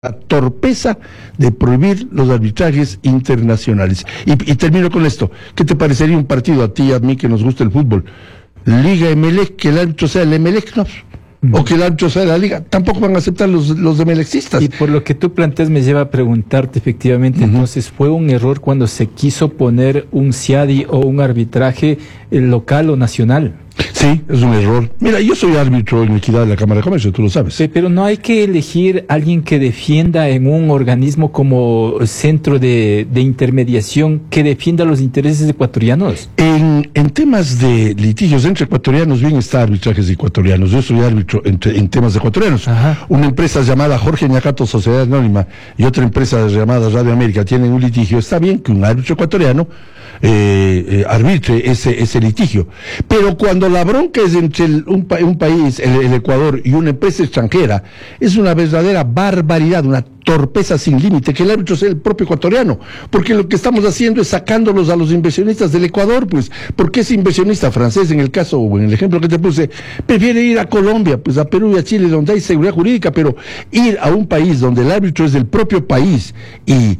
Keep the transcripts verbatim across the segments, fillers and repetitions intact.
la torpeza de prohibir los arbitrajes internacionales. Y, y termino con esto. ¿Qué te parecería un partido a ti y a mí que nos gusta el fútbol? Liga Emelec, que el árbitro sea el Emelec, no. O que el árbitro sea de la liga, tampoco van a aceptar los, los emelexistas. Y por lo que tú planteas me lleva a preguntarte efectivamente, uh-huh. entonces, ¿fue un error cuando se quiso poner un CIADI o un arbitraje local o nacional? Sí, es un error. Mira, yo soy árbitro en Equidad de la Cámara de Comercio, tú lo sabes. Sí, pero no hay que elegir a alguien que defienda en un organismo como centro de, de intermediación, que defienda los intereses ecuatorianos. En, en temas de litigios entre ecuatorianos, bien está arbitrajes ecuatorianos. Yo soy árbitro entre, en temas de ecuatorianos. Ajá. Una empresa llamada Jorge Ñacato Sociedad Anónima y otra empresa llamada Radio América tienen un litigio. Está bien que un árbitro ecuatoriano eh, eh, arbitre ese, ese litigio. Pero cuando la bronca es entre el, un, un país, el, el Ecuador, y una empresa extranjera, es una verdadera barbaridad, una torpeza sin límite, que el árbitro sea el propio ecuatoriano, porque lo que estamos haciendo es sacándolos a los inversionistas del Ecuador, pues, porque ese inversionista francés, en el caso, o en el ejemplo que te puse, prefiere ir a Colombia, pues a Perú y a Chile, donde hay seguridad jurídica, pero ir a un país donde el árbitro es del propio país, y, y,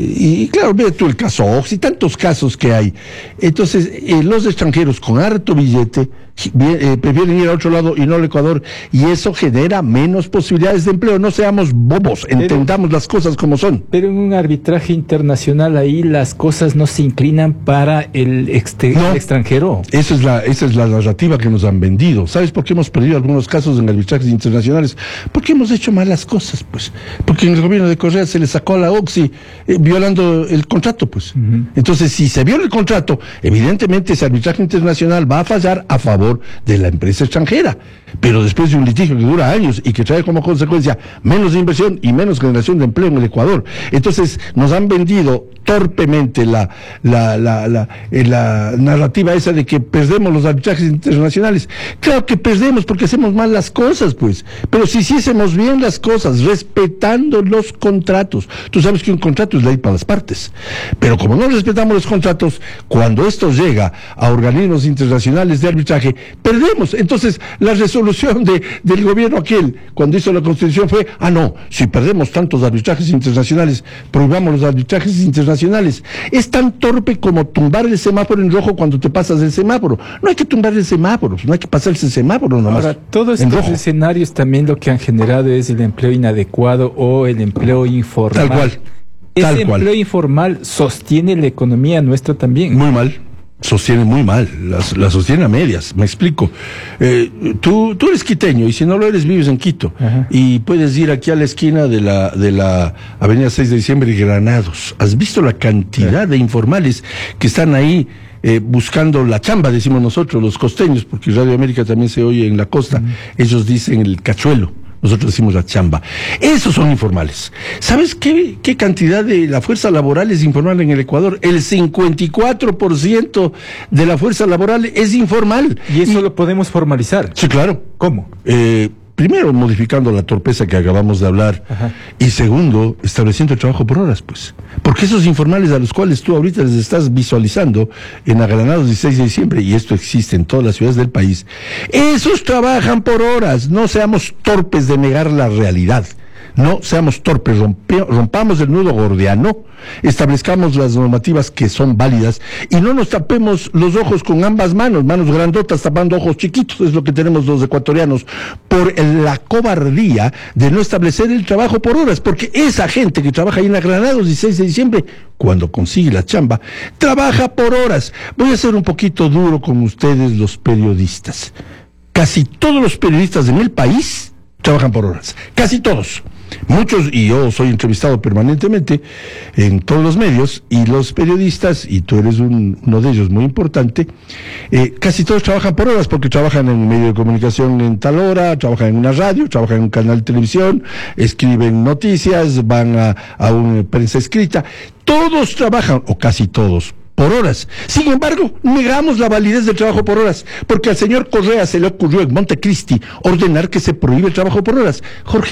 y claro, ve tú el caso Ox y tantos casos que hay. Entonces, eh, los extranjeros con harto billete Bien, eh, prefieren ir a otro lado y no al Ecuador, y eso genera menos posibilidades de empleo. No seamos bobos, entendamos pero, las cosas como son. Pero en un arbitraje internacional ahí las cosas no se inclinan para el, exte no, el extranjero. Esa es la esa es la narrativa que nos han vendido. ¿Sabes por qué hemos perdido algunos casos en arbitrajes internacionales? Porque hemos hecho malas cosas, pues. Porque en el gobierno de Correa se le sacó a la Oxy eh, violando el contrato, pues. Uh-huh. Entonces, si se viola el contrato, evidentemente ese arbitraje internacional va a fallar a favor de la empresa extranjera, pero después de un litigio que dura años y que trae como consecuencia menos inversión y menos generación de empleo en el Ecuador. Entonces nos han vendido torpemente la la la la, eh, la narrativa esa de que perdemos los arbitrajes internacionales. Claro que perdemos porque hacemos mal las cosas, pues, pero si hiciésemos bien las cosas, respetando los contratos. Tú sabes que un contrato es ley para las partes, pero como no respetamos los contratos, cuando esto llega a organismos internacionales de arbitraje, perdemos. Entonces la resolución de, del gobierno aquel, cuando hizo la Constitución, fue, ah no, si perdemos tantos arbitrajes internacionales, prohibamos los arbitrajes internacionales. Es tan torpe como tumbar el semáforo en rojo cuando te pasas el semáforo. No hay que tumbar el semáforo, no hay que pasarse el semáforo nomás. Ahora, todos estos escenarios también lo que han generado es el empleo inadecuado o el empleo informal. Tal cual. Ese Tal empleo cual. informal sostiene la economía nuestra también. Muy mal. Sostiene muy mal, la, la sostiene a medias, me explico. Eh, tú, tú eres quiteño, y si no lo eres, vives en Quito. Ajá. Y puedes ir aquí a la esquina de la, de la avenida seis de diciembre y Granados. ¿Has visto la cantidad Ajá. de informales que están ahí eh, buscando la chamba, decimos nosotros, los costeños, porque Radio América también se oye en la costa? Ajá. Ellos dicen el cachuelo. Nosotros decimos la chamba. Esos son informales. ¿Sabes qué, qué cantidad de la fuerza laboral es informal en el Ecuador? El cincuenta y cuatro por ciento de la fuerza laboral es informal. ¿Y eso y, lo podemos formalizar? Sí, claro. ¿Cómo? Eh, primero, modificando la torpeza que acabamos de hablar. Ajá. Y segundo, estableciendo el trabajo por horas, pues. Porque esos informales a los cuales tú ahorita les estás visualizando en Agranados dieciséis de diciembre, y esto existe en todas las ciudades del país, esos trabajan por horas. No seamos torpes de negar la realidad. No seamos torpes, rompe, rompamos el nudo gordiano, establezcamos las normativas que son válidas y no nos tapemos los ojos con ambas manos, manos grandotas tapando ojos chiquitos, es lo que tenemos los ecuatorianos, por el, la cobardía de no establecer el trabajo por horas, porque esa gente que trabaja ahí en Granados dieciséis de diciembre, cuando consigue la chamba, trabaja por horas. Voy a ser un poquito duro con ustedes, los periodistas. Casi todos los periodistas en el país trabajan por horas, casi todos. Muchos, y yo soy entrevistado permanentemente en todos los medios, y los periodistas, y tú eres un, uno de ellos muy importante, eh, casi todos trabajan por horas, porque trabajan en un medio de comunicación en tal hora, trabajan en una radio, trabajan en un canal de televisión, escriben noticias, van a, a una prensa escrita. Todos trabajan, o casi todos, por horas. Sin embargo, negamos la validez del trabajo por horas, porque al señor Correa se le ocurrió en Montecristi ordenar que se prohíbe el trabajo por horas. Jorge,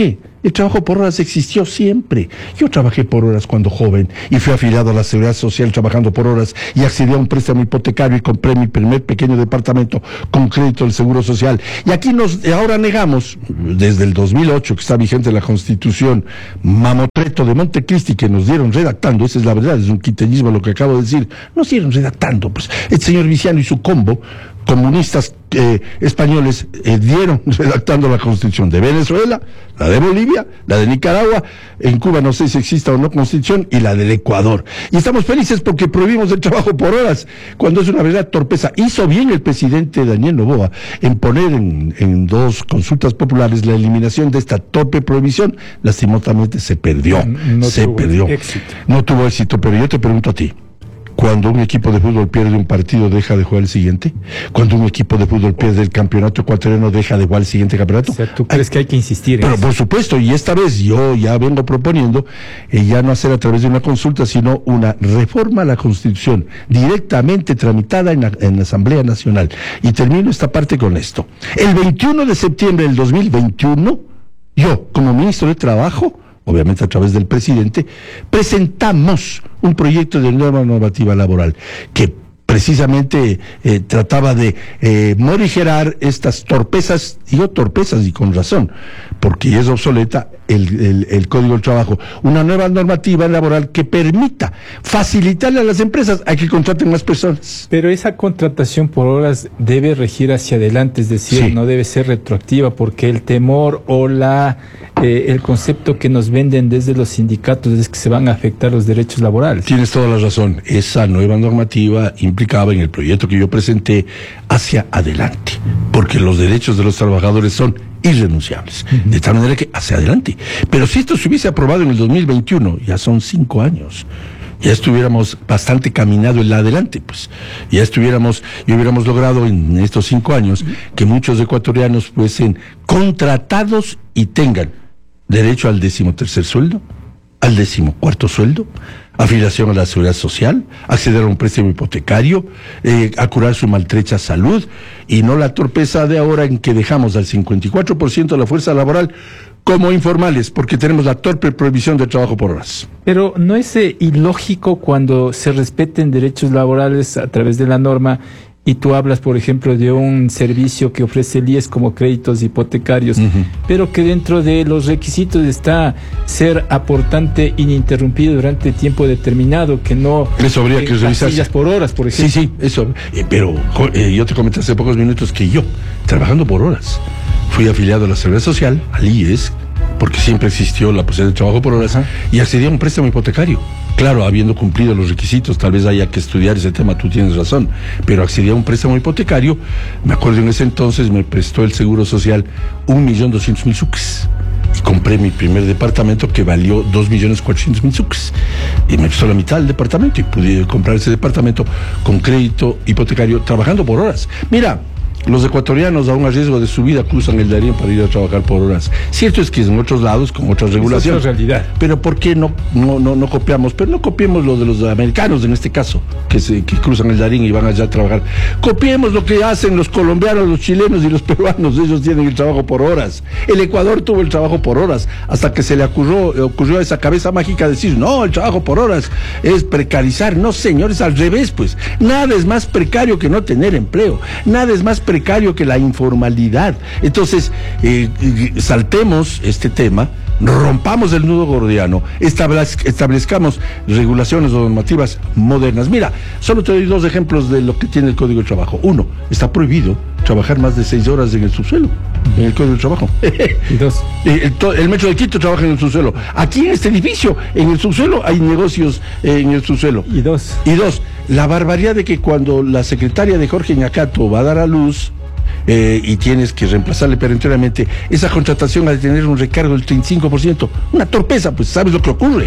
El trabajo por horas existió siempre. Yo trabajé por horas cuando joven y fui afiliado a la Seguridad Social trabajando por horas y accedí a un préstamo hipotecario y compré mi primer pequeño departamento con crédito del Seguro Social. Y aquí nos, ahora negamos, desde el dos mil ocho que está vigente la Constitución, mamotreto de Montecristi que nos dieron redactando, esa es la verdad, es un quiteñismo lo que acabo de decir, nos dieron redactando, pues, el señor Viciano y su combo, comunistas eh, españoles eh, dieron redactando la Constitución de Venezuela, la de Bolivia, la de Nicaragua, en Cuba no sé si exista o no Constitución, y la del Ecuador. Y estamos felices porque prohibimos el trabajo por horas, cuando es una verdadera torpeza. Hizo bien el presidente Daniel Noboa en poner en, en dos consultas populares la eliminación de esta torpe prohibición. Lastimosamente se perdió, no se tuvo perdió. Éxito. No tuvo éxito, pero yo te pregunto a ti, cuando un equipo de fútbol pierde un partido, ¿deja de jugar el siguiente? Cuando un equipo de fútbol pierde el campeonato ecuatoriano, ¿deja de jugar el siguiente campeonato? O sea, ¿tú crees que hay que insistir en Pero eso? por supuesto, y esta vez yo ya vengo proponiendo eh, ya no hacer a través de una consulta, sino una reforma a la Constitución, directamente tramitada en la, en la Asamblea Nacional. Y termino esta parte con esto. El veintiuno de septiembre del dos mil veintiuno, yo, como ministro de Trabajo, obviamente a través del presidente, presentamos un proyecto de nueva normativa laboral que precisamente eh, trataba de eh, morigerar estas torpezas, digo torpezas y con razón, porque es obsoleta el, el, el Código del Trabajo, una nueva normativa laboral que permita facilitarle a las empresas a que contraten más personas. Pero esa contratación por horas debe regir hacia adelante, es decir, Sí. no debe ser retroactiva, porque el temor o la eh, el concepto que nos venden desde los sindicatos es que se van a afectar los derechos laborales. Tienes toda la razón. Esa nueva normativa implicaba en el proyecto que yo presenté hacia adelante, porque los derechos de los trabajadores son irrenunciables, uh-huh. de tal manera que hacia adelante. Pero si esto se hubiese aprobado en el dos mil veintiuno, ya son cinco años, ya estuviéramos bastante caminado en la adelante, pues, ya estuviéramos, y hubiéramos logrado en estos cinco años que muchos ecuatorianos fuesen contratados y tengan derecho al decimotercer sueldo, al decimocuarto sueldo, afiliación a la seguridad social, acceder a un préstamo hipotecario, eh, a curar su maltrecha salud, y no la torpeza de ahora en que dejamos al cincuenta y cuatro por ciento de la fuerza laboral como informales, porque tenemos la torpe prohibición del trabajo por horas. Pero ¿no es eh, ilógico cuando se respeten derechos laborales a través de la norma y tú hablas, por ejemplo, de un servicio que ofrece el I E S como créditos hipotecarios, uh-huh. pero que dentro de los requisitos está ser aportante ininterrumpido durante tiempo determinado, que no... Eso habría que revisarse. por horas, por ejemplo. Sí, sí, eso. Eh, pero eh, yo te comenté hace pocos minutos que yo, trabajando por horas, fui afiliado a la Seguridad Social, al I E S, porque siempre existió la posibilidad de trabajo por horas, uh-huh. y accedí a un préstamo hipotecario. Claro, habiendo cumplido los requisitos, tal vez haya que estudiar ese tema, tú tienes razón, pero accedí a un préstamo hipotecario. Me acuerdo en ese entonces me prestó el Seguro Social un millón doscientos mil sucres. Y compré mi primer departamento que valió dos millones cuatrocientos mil sucres. Y me prestó la mitad del departamento y pude comprar ese departamento con crédito hipotecario trabajando por horas. Mira, los ecuatorianos, aún a riesgo de su vida, cruzan el Darién para ir a trabajar por horas. Cierto es que en otros lados, con otras regulaciones. Es otra realidad. Pero ¿por qué no, no, no, no copiamos? Pero no copiemos lo de los americanos, en este caso, que, se, que cruzan el Darién y van allá a trabajar. Copiemos lo que hacen los colombianos, los chilenos y los peruanos. Ellos tienen el trabajo por horas. El Ecuador tuvo el trabajo por horas, hasta que se le ocurrió, ocurrió a esa cabeza mágica decir, no, el trabajo por horas es precarizar. No, señores, al revés, pues. Nada es más precario que no tener empleo. Nada es más precario precario que la informalidad. Entonces, eh, saltemos este tema, rompamos el nudo gordiano, establez, establezcamos regulaciones o normativas modernas. Mira, solo te doy dos ejemplos de lo que tiene el Código de Trabajo. Uno, está prohibido trabajar más de seis horas en el subsuelo, en el Código de Trabajo. Y dos. El, el, el Metro de Quito trabaja en el subsuelo. Aquí en este edificio, en el subsuelo, hay negocios eh, en el subsuelo. Y dos. Y dos, la barbaridad de que cuando la secretaria de Jorge Ñacato va a dar a luz, Eh, y tienes que reemplazarle perentoriamente, esa contratación ha de tener un recargo del treinta y cinco por ciento. Una torpeza, pues sabes lo que ocurre.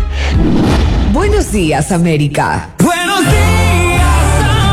Buenos días, América. Buenos días,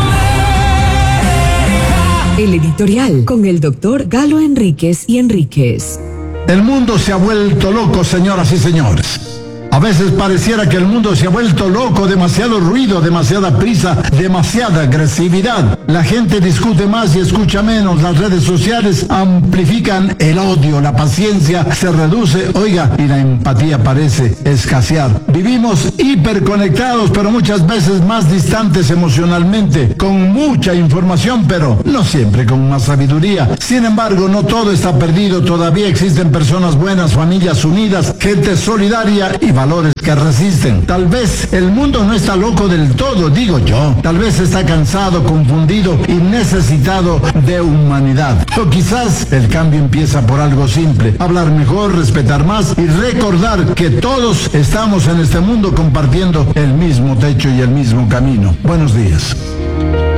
América. El editorial con el doctor Galo Enríquez y Enríquez. El mundo se ha vuelto loco, señoras y señores. A veces pareciera que el mundo se ha vuelto loco, demasiado ruido, demasiada prisa, demasiada agresividad. La gente discute más y escucha menos. Las redes sociales amplifican el odio, la paciencia se reduce, oiga, y la empatía parece escasear. Vivimos hiperconectados, pero muchas veces más distantes emocionalmente, con mucha información, pero no siempre con más sabiduría. Sin embargo, no todo está perdido. Todavía existen personas buenas, familias unidas, gente solidaria y valores que resisten. Tal vez el mundo no está loco del todo, digo yo. Tal vez está cansado, confundido y necesitado de humanidad. O quizás el cambio empieza por algo simple: hablar mejor, respetar más y recordar que todos estamos en este mundo compartiendo el mismo techo y el mismo camino. Buenos días.